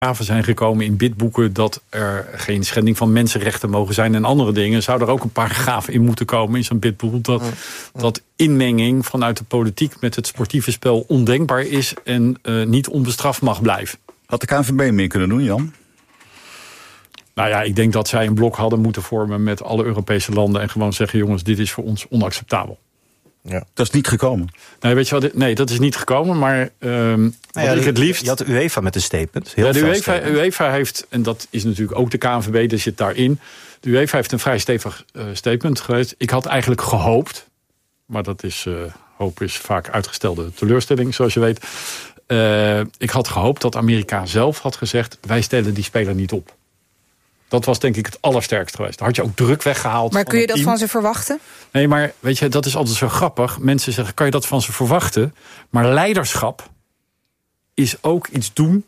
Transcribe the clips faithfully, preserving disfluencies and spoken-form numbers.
zijn gekomen in bidboeken dat er geen schending van mensenrechten mogen zijn en andere dingen, zou er ook een paragraaf in moeten komen in zo'n bidboek dat, dat inmenging vanuit de politiek met het sportieve spel ondenkbaar is en uh, niet onbestraft mag blijven. Had de K N V B meer kunnen doen, Jan? Nou ja, ik denk dat zij een blok hadden moeten vormen met alle Europese landen en gewoon zeggen, jongens, dit is voor ons onacceptabel. Ja. Dat is niet gekomen. Nee, weet je wat? Nee, dat is niet gekomen, maar um, wat ja, ik het liefst. Je had de UEFA met een statement. Heel ja, de UEFA, statement. UEFA heeft, en dat is natuurlijk ook de K N V B, dus zit daarin. De UEFA heeft een vrij stevig uh, statement geweest. Ik had eigenlijk gehoopt, maar dat is, uh, hoop is vaak uitgestelde teleurstelling, zoals je weet. Uh, ik had gehoopt dat Amerika zelf had gezegd, wij stellen die speler niet op. Dat was denk ik het allersterkst geweest. Daar had je ook druk weggehaald. Maar kun je dat team. van ze verwachten? Nee, maar weet je, dat is altijd zo grappig. Mensen zeggen, kan je dat van ze verwachten? Maar leiderschap is ook iets doen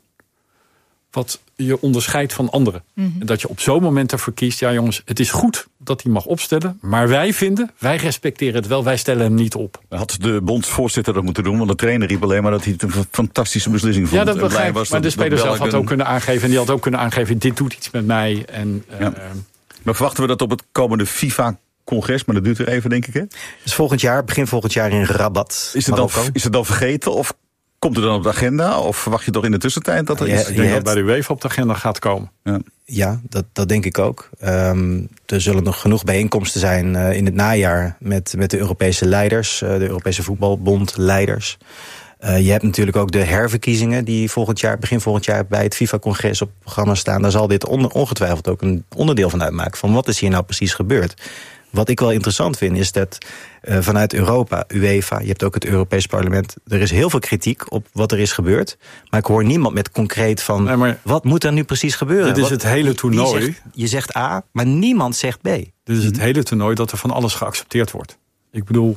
wat je onderscheidt van anderen. Mm-hmm. En dat je op zo'n moment ervoor kiest, ja jongens, het is goed dat hij mag opstellen, maar wij vinden, wij respecteren het wel, wij stellen hem niet op. Had de bondsvoorzitter dat moeten doen, want de trainer riep alleen maar dat hij het een fantastische beslissing vond. Ja, dat begrijp was maar dat, de speler zelf had een... ook kunnen aangeven, en die had ook kunnen aangeven, dit doet iets met mij. En, ja. uh, maar verwachten we dat op het komende FIFA-congres, maar dat duurt weer even, denk ik, hè? Dus volgend jaar, begin volgend jaar in Rabat. Is het dan, is het dan vergeten, of komt het dan op de agenda? Of verwacht je toch in de tussentijd dat er ja, iets... Ik denk dat bij de UEFA op de agenda gaat komen. Ja, ja dat, dat denk ik ook. Um, er zullen nog genoeg bijeenkomsten zijn uh, in het najaar met, met de Europese leiders, uh, de Europese voetbalbondleiders. Uh, je hebt natuurlijk ook de herverkiezingen die volgend jaar, begin volgend jaar bij het FIFA-congres op het programma staan. Daar zal dit on, ongetwijfeld ook een onderdeel van uitmaken. Van wat is hier nou precies gebeurd? Wat ik wel interessant vind is dat uh, vanuit Europa, UEFA, je hebt ook het Europees Parlement, er is heel veel kritiek op wat er is gebeurd. Maar ik hoor niemand met concreet van, nee, maar wat moet er nu precies gebeuren? Dit is wat, het hele toernooi. Zegt, je zegt A, maar niemand zegt B. Dit is het hele toernooi dat er van alles geaccepteerd wordt. Ik bedoel,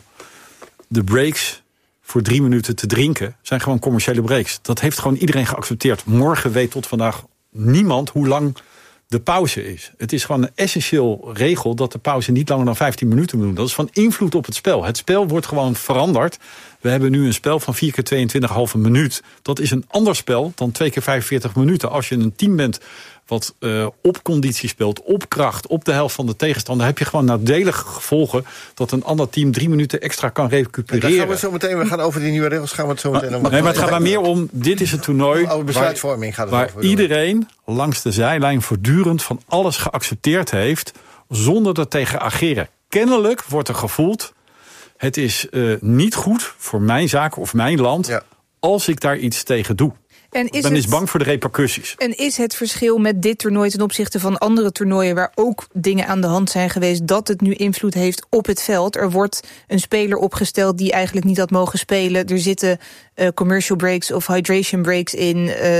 de breaks voor drie minuten te drinken zijn gewoon commerciële breaks. Dat heeft gewoon iedereen geaccepteerd. Morgen weet tot vandaag niemand hoe lang de pauze is. Het is gewoon een essentieel regel dat de pauze niet langer dan vijftien minuten moet doen. Dat is van invloed op het spel. Het spel wordt gewoon veranderd. We hebben nu een spel van vier keer tweeëntwintig komma vijf minuut. Dat is een ander spel dan twee keer vijfenveertig minuten. Als je een team bent wat uh, op conditie speelt, op kracht, op de helft van de tegenstander, heb je gewoon nadelige gevolgen dat een ander team drie minuten extra kan recupereren. Daar gaan we zo meteen, we gaan over die nieuwe regels, gaan we het zo meteen... Maar, nee, maar het gaat maar meer om, dit is een toernooi over besluitvorming gaat het waar, over, waar iedereen langs de zijlijn voortdurend van alles geaccepteerd heeft, zonder er tegen ageren. Kennelijk wordt er gevoeld, het is uh, niet goed voor mijn zaak of mijn land, ja, als ik daar iets tegen doe. En is ben het, is bang voor de repercussies. En is het verschil met dit toernooi ten opzichte van andere toernooien waar ook dingen aan de hand zijn geweest, dat het nu invloed heeft op het veld? Er wordt een speler opgesteld die eigenlijk niet had mogen spelen. Er zitten uh, commercial breaks of hydration breaks in.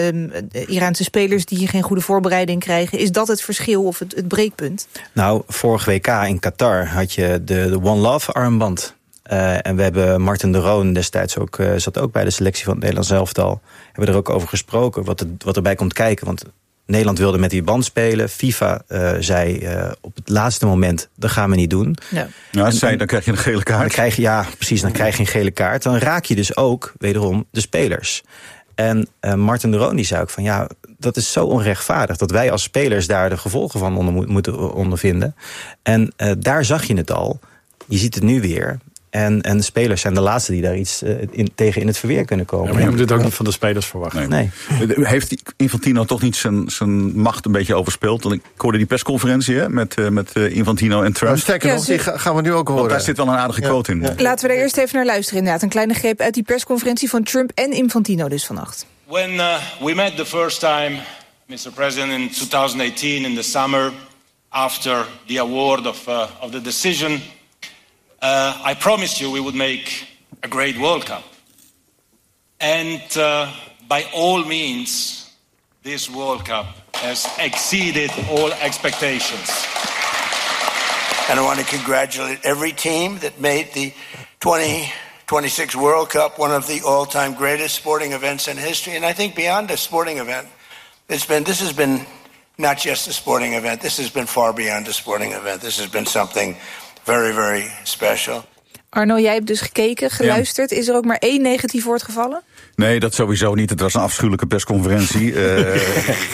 Uh, Iraanse spelers die geen goede voorbereiding krijgen. Is dat het verschil of het, het breekpunt? Nou, vorig W K in Qatar had je de, de One Love armband. Uh, en we hebben Marten de Roon destijds ook, uh, zat ook bij de selectie van het Nederlands elftal. Hebben er ook over gesproken wat, het, wat erbij komt kijken. Want Nederland wilde met die band spelen. FIFA uh, zei uh, op het laatste moment, dat gaan we niet doen. Ja, ja en, zei, dan krijg je een gele kaart. Dan krijg je, ja, precies, dan krijg je een gele kaart. Dan raak je dus ook, wederom, de spelers. En uh, Marten de Roon die zei ook van, ja, dat is zo onrechtvaardig dat wij als spelers daar de gevolgen van onder, moeten ondervinden. En uh, daar zag je het al. Je ziet het nu weer. En, en de spelers zijn de laatste die daar iets uh, in, tegen in het verweer kunnen komen. Ja, maar je moet dit ook niet van de spelers verwachten. Nee. nee. Heeft Infantino toch niet zijn, zijn macht een beetje overspeeld? Want ik hoorde die persconferentie hè, met, uh, met uh, Infantino en Trump. Nou, sterker nog, die gaan we nu ook horen. Want daar zit wel een aardige quote in. Ja. Laten we er eerst even naar luisteren inderdaad. Een kleine greep uit die persconferentie van Trump en Infantino dus vannacht. When uh, we met the first time, mister President, in twenty eighteen in the summer, after the award of, uh, of the decision, Uh, I promised you we would make a great World Cup. And uh, by all means, this World Cup has exceeded all expectations. And I want to congratulate every team that made the twenty twenty-six World Cup one of the all-time greatest sporting events in history. And I think beyond a sporting event, it's been, this has been not just a sporting event. This has been far beyond a sporting event. This has been something very, very special. Arno, jij hebt dus gekeken, geluisterd. Ja. Is er ook maar één negatief woord gevallen? Nee, dat sowieso niet. Het was een afschuwelijke persconferentie. uh,